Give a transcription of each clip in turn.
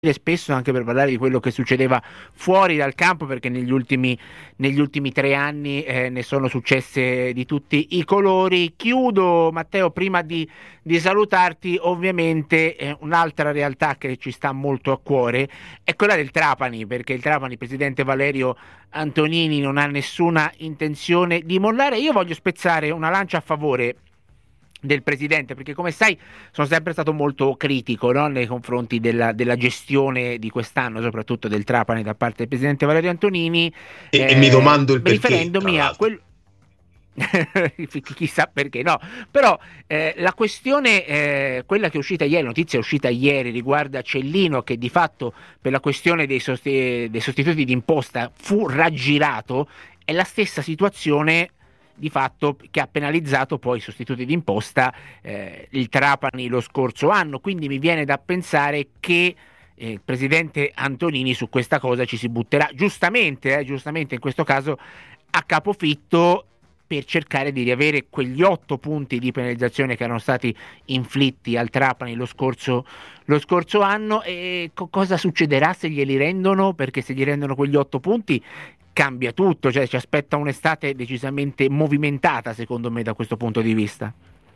spesso anche per parlare di quello che succedeva fuori dal campo, perché negli ultimi 3 anni ne sono successe di tutti i colori. Chiudo, Matteo, prima di salutarti, ovviamente un'altra realtà che ci sta molto a cuore è quella del Trapani, perché il Trapani, presidente Valerio Antonini, non ha nessuna intenzione di mollare. Io voglio spezzare una lancia a favore del presidente, perché come sai sono sempre stato molto critico, no? Nei confronti della gestione di quest'anno, soprattutto del Trapani, da parte del presidente Valerio Antonini, E mi domando il perché, tra riferendomi a l'altro. quel chissà perché no, però la questione, quella che è uscita ieri, la notizia è uscita ieri, riguarda Cellino, che di fatto per la questione dei sostituti d'imposta fu raggirato. È la stessa situazione di fatto che ha penalizzato poi i sostituti d'imposta il Trapani lo scorso anno, quindi mi viene da pensare che il presidente Antonini su questa cosa ci si butterà giustamente in questo caso a capofitto, per cercare di riavere quegli 8 punti di penalizzazione che erano stati inflitti al Trapani lo scorso anno. E cosa succederà se glieli rendono? Perché se gli rendono quegli 8 punti cambia tutto, cioè ci aspetta un'estate decisamente movimentata, secondo me, da questo punto di vista.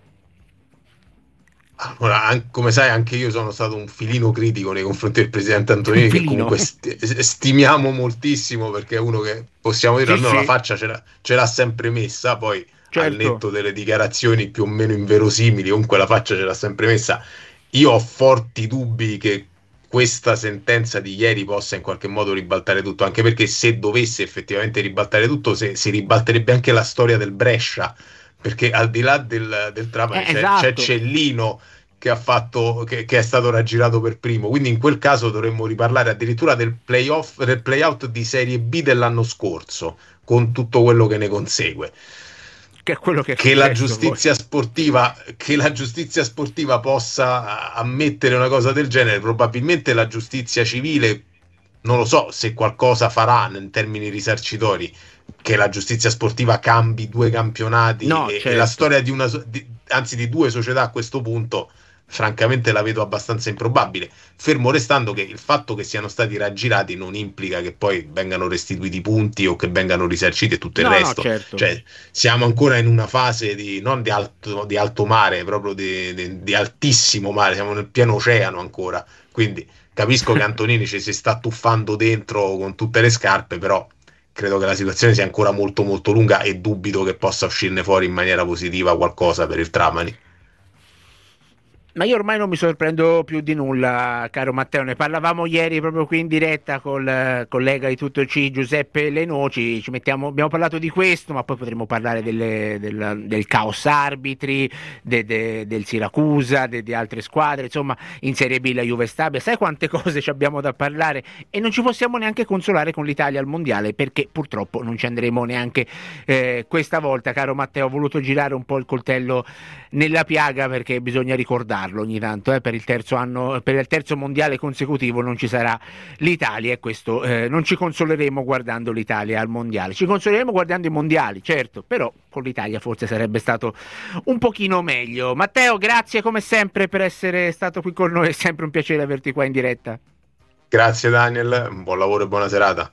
Allora, come sai, anche io sono stato un filino critico nei confronti del presidente Un Antonini, che filino. comunque stimiamo moltissimo, perché è uno che, possiamo dire, Sì, almeno la sì, faccia ce l'ha sempre messa, poi al certo. netto delle dichiarazioni più o meno inverosimili, comunque la faccia ce l'ha sempre messa. Io ho forti dubbi che questa sentenza di ieri possa in qualche modo ribaltare tutto, anche perché se dovesse effettivamente ribaltare tutto, si ribalterebbe anche la storia del Brescia, perché al di là del Trapani c'è Esatto. Cellino che ha fatto, che è stato raggirato per primo. Quindi in quel caso dovremmo riparlare addirittura del playoff, del playout di Serie B dell'anno scorso, con tutto quello che ne consegue. Che è quello che è Che la successo poi. giustizia sportiva, che la giustizia sportiva possa ammettere una cosa del genere, probabilmente la giustizia civile, non lo so se qualcosa farà in termini risarcitori, che la giustizia sportiva cambi 2 campionati No, e la certo. storia anzi di 2 società a questo punto, francamente la vedo abbastanza improbabile. Fermo restando che il fatto che siano stati raggirati non implica che poi vengano restituiti punti o che vengano risarciti e tutto il No, no, resto. certo. Cioè, siamo ancora in una fase non di alto mare, proprio di altissimo mare, siamo nel pieno oceano ancora. Quindi capisco che Antonini ci si sta tuffando dentro con tutte le scarpe, però credo che la situazione sia ancora molto molto lunga e dubito che possa uscirne fuori in maniera positiva qualcosa per il Trapani. Ma io ormai non mi sorprendo più di nulla, caro Matteo. Ne parlavamo ieri proprio qui in diretta col collega di Tutto C, Giuseppe Lenoci. Abbiamo parlato di questo, ma poi potremmo parlare del caos arbitri, del Siracusa, di altre squadre. Insomma, in Serie B la Juve Stabia. Sai quante cose ci abbiamo da parlare? E non ci possiamo neanche consolare con l'Italia al Mondiale, perché purtroppo non ci andremo neanche questa volta, caro Matteo. Ho voluto girare un po' il coltello nella piaga, perché bisogna ricordarlo ogni tanto, per il terzo anno, per il terzo mondiale consecutivo non ci sarà l'Italia, e questo non ci consoleremo guardando l'Italia al mondiale. Ci consoleremo guardando i mondiali, certo, però con l'Italia forse sarebbe stato un pochino meglio. Matteo, grazie come sempre per essere stato qui con noi, è sempre un piacere averti qua in diretta. Grazie Daniel, un buon lavoro e buona serata.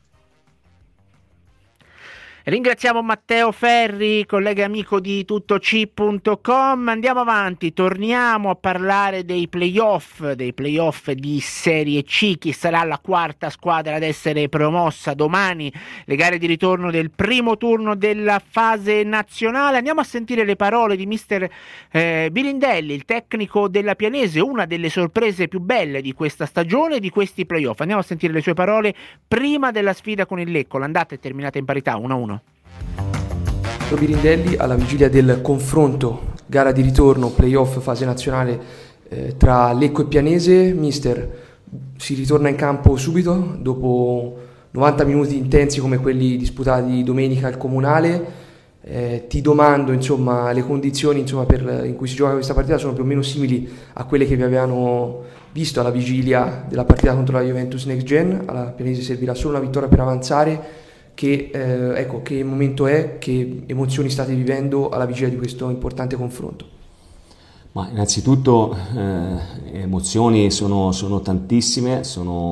Ringraziamo Matteo Ferri, collega e amico di tuttoc.com. Andiamo avanti, torniamo a parlare dei playoff di Serie C. Chi sarà la quarta squadra ad essere promossa domani? Le gare di ritorno del primo turno della fase nazionale. Andiamo a sentire le parole di mister Birindelli, il tecnico della Pianese, una delle sorprese più belle di questa stagione, di questi playoff. Andiamo a sentire le sue parole prima della sfida con il Lecco. L'andata è terminata in parità 1-1. Birindelli alla vigilia del confronto gara di ritorno playoff fase nazionale tra Lecco e Pianese. Mister, si ritorna in campo subito dopo 90 minuti intensi come quelli disputati domenica al Comunale. Ti domando, insomma, le condizioni in cui si gioca questa partita sono più o meno simili a quelle che vi avevano visto alla vigilia della partita contro la Juventus Next Gen. Alla Pianese servirà solo una vittoria per avanzare. Che momento è, che emozioni state vivendo alla vigilia di questo importante confronto? Ma innanzitutto emozioni sono tantissime, sono